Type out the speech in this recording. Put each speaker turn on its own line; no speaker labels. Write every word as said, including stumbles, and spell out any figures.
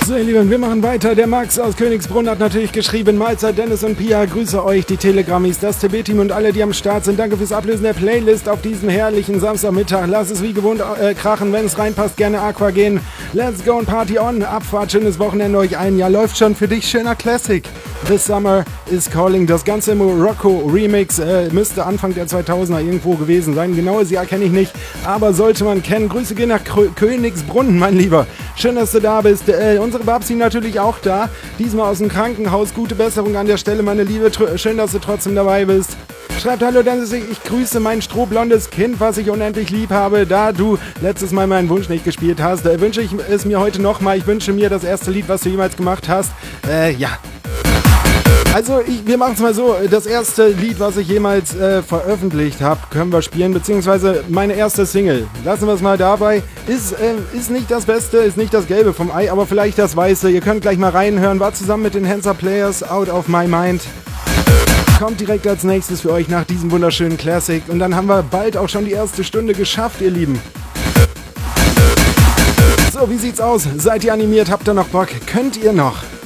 So, ihr Lieben, wir machen weiter. Der Max aus Königsbrunn hat natürlich geschrieben: Mahlzeit, Dennis und Pia, grüße euch, die Telegrammis, das T B-Team und alle, die am Start sind. Danke fürs Ablösen der Playlist auf diesem herrlichen Samstagmittag. Lass es wie gewohnt äh, krachen, wenn es reinpasst, gerne Aqua gehen. Let's go and party on. Abfahrt, schönes Wochenende euch ein. Ja, läuft schon für dich, schöner Classic. This Summer is Calling. Das Ganze im Morocco-Remix äh, müsste Anfang der zweitausender irgendwo gewesen sein. Genaues Jahr kenne ich nicht, aber sollte man kennen. Grüße gehen nach Krö- Königsbrunn, mein Lieber. Schön, dass du da bist. Äh, unsere Babsi natürlich auch da. Diesmal aus dem Krankenhaus. Gute Besserung an der Stelle, meine Liebe. Tr- schön, dass du trotzdem dabei bist. Schreibt: Hallo Dennis, ich grüße mein strohblondes Kind, was ich unendlich lieb habe. Da du letztes Mal meinen Wunsch nicht gespielt hast, äh, wünsche ich es mir heute nochmal. Ich wünsche mir das erste Lied, was du jemals gemacht hast. Äh, ja. Also, ich, wir machen es mal so. Das erste Lied, was ich jemals äh, veröffentlicht habe, können wir spielen, beziehungsweise meine erste Single. Lassen wir es mal dabei. Ist, äh, ist nicht das Beste, ist nicht das Gelbe vom Ei, aber vielleicht das Weiße. Ihr könnt gleich mal reinhören. War zusammen mit den Hands Up Players, Out of My Mind. Kommt direkt als nächstes für euch nach diesem wunderschönen Classic. Und dann haben wir bald auch schon die erste Stunde geschafft, ihr Lieben. So, wie sieht's aus? Seid ihr animiert? Habt ihr noch Bock? Könnt ihr noch?